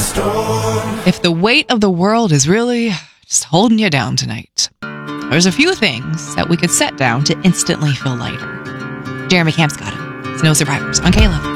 If the weight of the world is really just holding you down tonight, there's a few things that we could set down to instantly feel lighter. Jeremy Camp's got it. It's No Survivors on K-Love.